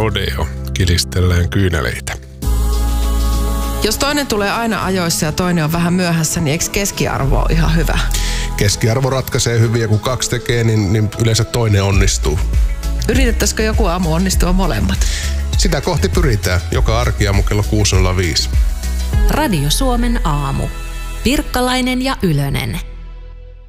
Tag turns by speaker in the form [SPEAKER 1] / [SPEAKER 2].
[SPEAKER 1] rodeo. Kilistellään kyyneleitä.
[SPEAKER 2] Jos toinen tulee aina ajoissa ja toinen on vähän myöhässä, niin eikö keskiarvo ole ihan hyvä?
[SPEAKER 1] Keskiarvo ratkaisee hyvin ja kun 2 tekee, niin yleensä toinen onnistuu.
[SPEAKER 2] Yritettäisikö joku aamu onnistua molemmat?
[SPEAKER 1] Sitä kohti pyritään. Joka arkiaamu kello 6.05.
[SPEAKER 3] Radio Suomen aamu. Pirkkalainen ja Ylönen.